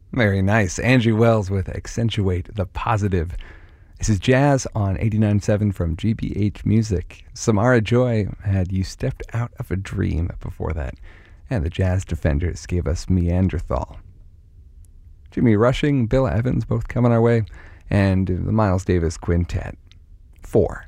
Very nice. Angie Wells with Accentuate the Positive. This is Jazz on 89.7 from GBH Music. Samara Joy had You Stepped Out of a Dream before that. And the Jazz Defenders gave us Meanderthal. Jimmy Rushing, Bill Evans, both coming our way. And the Miles Davis Quintet. 4.